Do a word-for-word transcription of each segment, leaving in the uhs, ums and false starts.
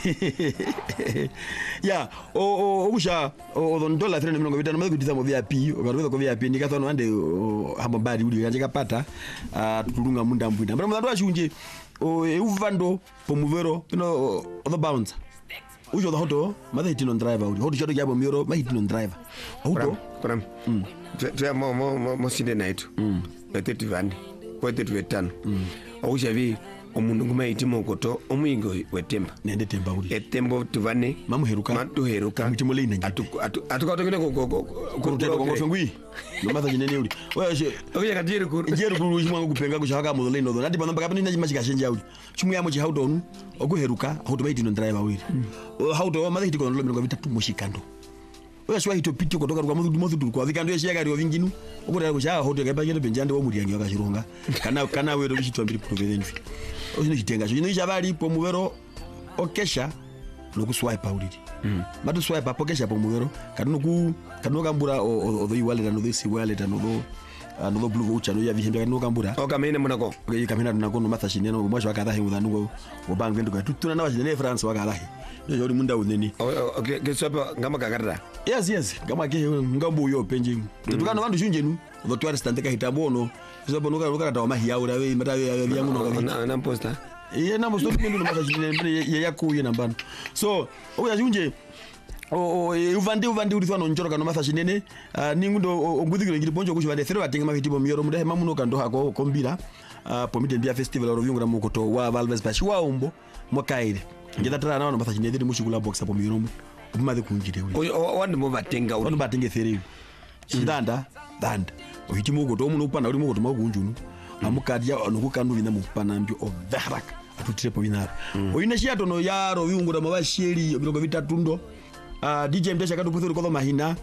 ya o okusha o dondola three mirongo vitano maze kutiza mu V I P ukarweza ku V I P ndikathona ande hamba badi uli kanje kapata tutulunga munda mbwina mbona mwandu achunje o uvando pomuvero no the bounce ujo the hoto maze hitino driver uli hoto choto jabo miro ma hitino driver hoto kram twa mo mo mo sinde night betete vandi kwete twetano okusha vi omundu ngumaiti mokoto omuyingo wetemba nende temba uli etembo tuvane mamuheruka matuheruka mutimolina atu atukatokene ko ko kurutelo ko ngofengwi nomatha jinene uli wewe oya kadiri kuru njeri kuru chimwangu kupenga kushaka mudolino ndo ndati pano pakapani nachi machika shenja uli chimu yamo chi haudonu okuheruka hautobaiti no driver uli hauto matha hitiko ndo mirongo vitatu moshikando wewe shwa hito piti kutoka kwa mudhu mudhu kwa vikando yeshe yakari wa vinginu okuta kusha hauto yakapagenda benjande wa muri yangi wakashirunga kana kana wero bichitwa mbiri provenenfi osino chitenga chino chabali po muvero okesha nokuswipe ulili mm. matu swipe apokesha po muvero kanoku kanokambura odho iwaleta no this waleta no do no blue voucher no ya vihembe kanokambura okamene munako kamena tunako no matha shineno mwasho akathahe mudhanugo obange ndo tutuna na wachine France wakalahe ndio yori munda uneni okay gesapa ngama kakarira yes yes ngama ke ngambo yo penje tukano vandu shunjenu the tourist andeka hitabono sababu noka noka tawa mahia ura we mata yangu no na na posta iye na musto pindu no matha shinene ya yakuye nambano so oya shunje o uvandi uvandi uri thwana njoro kana matha shinene ningu ndo onguthikiro ngiri ponjo kushivande thero atenga mavitibo miyoro mudahe mamuno kando hako kombira pomite mbia festival ro vyungura mukoto wa Valves Bashwa umbo mwakaire ngida tara na matha shinene ndi mushikula box apo miyoro mu umathe kunjire uri wandi muvatenga uri wandi batenge theri chidanda danda ohiti mukoto omuno upana uri mukoto makunjunu amukadia nokukanu vina mupana mbio overhack atutire po vinara oine shiato no yaro vyungura mavasheri mirongo vitatu ndo Uh, D J Mdesha kaduputhu rikodo mahina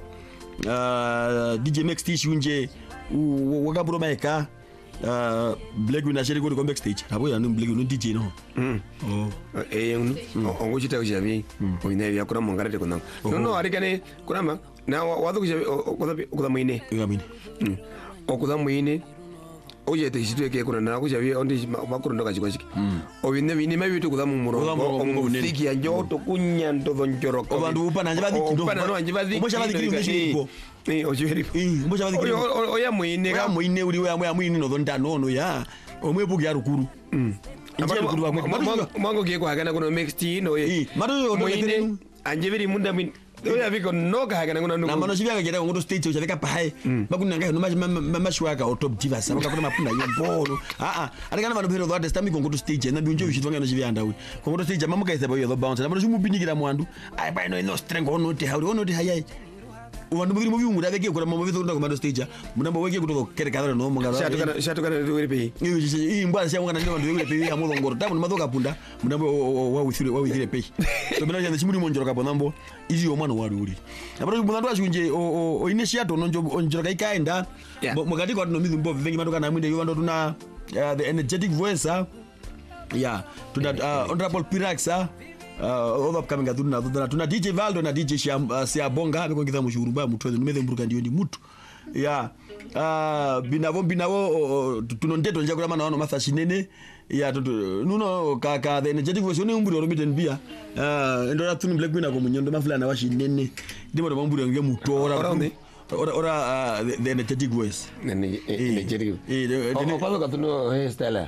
uh, D J Max Tish unje wakaburo maeka uh, Black Wina sheri kuri comeback stage hapo ya Black Wina D J no mm oh eh uno ongochita ujavi oina ya kuna mongarete kuna no no arikane kuna ma na wadu kujavi okuda mwine ngamine okuda mwine oje tekishitwe ke kuna na kujavi ondi makuru ndoka chikoshiki obine bine mabitu kuda mu murongo omufiki ya njoto kunya ndodo njoroka obandu upana nje badiki upana no nje badiki umosha badiki umeshiko eh oje eh umosha badiki oya mwine ga mwine uri we ya mwine no donda no no ya omwebugi ya rukuru mm njeri kuru wa mwango ke kwa kana kuna mixed no eh maro mwine anje biri munda mwine oya biko noka hakana kuna nuko na mano shivya kagera ngoto stage uchaveka pae bakuna ngayo no mashwaka o top divas abaka kuna mapunda yombono a a alikana vanhu phero that time ngoto stage na binjo bishitwanga no shivya ndawi ngoto stage mamuka iseba yo the bounce na mano shimubinikira mwandu ai pai no no strength ono te hauri ono te hayai uvandu muviri muvi ungu daveke kura mama vithu ndako stage munamba weke kuto kerekana no monga shatukana shatukana uri pe iyi mbwa shamwana ndi vandu vekule pe ya mulongoro tamu madoka punda munamba wa withire wa withire pe so mina nyanda chimuri monjoro kapo nambo izi yo mwana wali uri abaro mundu ashunje o initiato nonjo onjoro kaikaenda mukati kwa nomizi mbo vengi madoka na mwinde yo ndo tuna the energetic voice yeah tuna honorable Piraxa uh all upcoming aduna aduna tuna D J Valdo na D J Siabonga beko ngitha mushuru ba mutwe numeze mburuka ndiyo ndi mutu ya uh binavo binavo tunondeto nje kula mana wano matha shinene ya nuno kaka the energetic voice ni umburi oromite nbia uh ndora tunu Black Wina ko munyondo mafula na washinene ndimo ndo mamburi nge mutora ora ora the energetic voice energetic eh kwa kwa tuno hairstyle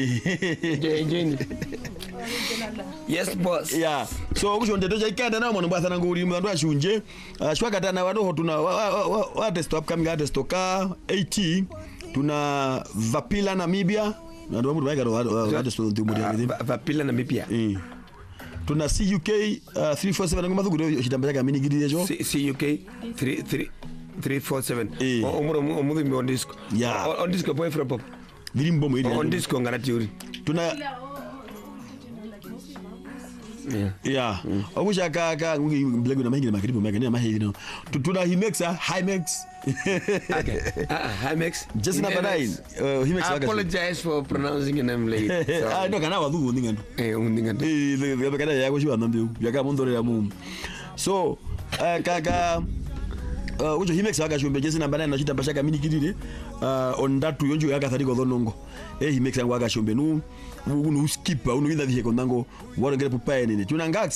Jane. Yes boss. Yeah. So kushonde toja ikanda na mwana mbatha nguri mwandu ashunje. Shwaka tana wado tuna wa test upcoming artist toka eighty tuna Vapila Namibia. Ndio mtu waika wa artist ndo muri yangu. Vapila Namibia. Eh. Tuna C U K three four seven ngoma thugudo shitamba yaka mini gidi ejo. C U K three four seven. Omuro omudhi on disco. Yeah. On disco boyfriend pop. Virimbo mwiri on disco ngarati uri tuna yeah yeah okusha ka ka ngi Black na mahingire makiripo magane mahiri no tuna Himex Himex okay ah Himex just number nine Himex I apologize for pronouncing your name late ah no kana wadhu ndinga eh undinga eh the kana yako shiwa nambe yaka mondorera mu so ka ka uh ujo Himex wakashombe jesi namba nine nachita bashaka mini kidire uh ondatu yonjo yakathari kodhonongo eh Himex yangu wakashombe nu unu skip unu idha viheko nango waro ngere pupaye nini tunanga